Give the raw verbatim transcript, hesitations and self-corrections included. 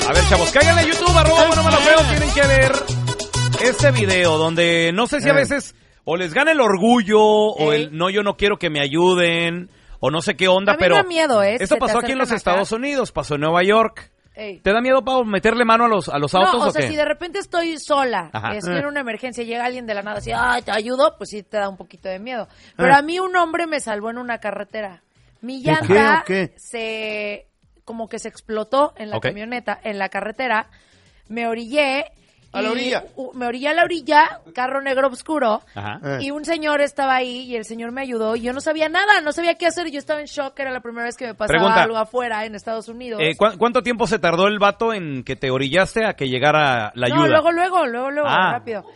A ver, chavos, caigan a YouTube, arroba bueno me lo veo. Tienen que ver este video donde no sé si a veces o les gana el orgullo o el no, yo no quiero que me ayuden o no sé qué onda, a mí pero me da miedo, ¿eh? esto pasó aquí en los acá. Estados Unidos, pasó en Nueva York. Ey. ¿Te da miedo, Pau, meterle mano a los, a los autos no, o, o sea, qué? si de repente estoy sola, Ajá. estoy en una emergencia, llega alguien de la nada así, ay, te ayudo, pues sí te da un poquito de miedo. Pero a mí un hombre me salvó en una carretera. Mi llanta ¿Qué, qué? se, como que se explotó en la Ok. camioneta, en la carretera, me orillé. A la y, orilla. uh, me orillé a la orilla, carro negro oscuro, Ajá. Eh. y un señor estaba ahí y el señor me ayudó y yo no sabía nada, no sabía qué hacer y yo estaba en shock, era la primera vez que me pasaba Pregunta. algo afuera en Estados Unidos. Eh, ¿cu- ¿Cuánto tiempo se tardó el vato en que te orillaste a que llegara la ayuda? No, luego, luego, luego, luego, Ah. rápido.